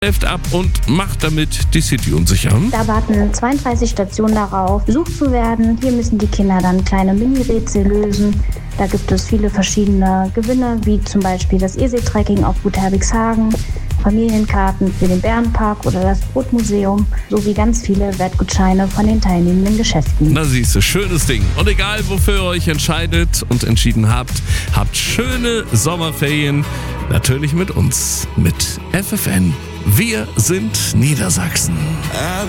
Heft ab und macht damit die City unsicher. Da warten 32 Stationen darauf, besucht zu werden. Hier müssen die Kinder dann kleine Mini-Rätsel lösen. Da gibt es viele verschiedene Gewinne, wie zum Beispiel das Esel-Trekking auf Gut Herbigshagen, Familienkarten für den Bärenpark oder das Brotmuseum, sowie ganz viele Wertgutscheine von den teilnehmenden Geschäften. Na siehst du, schönes Ding. Und egal, wofür ihr euch entscheidet und entschieden habt schöne Sommerferien. Natürlich mit uns, mit FFN. Wir sind Niedersachsen.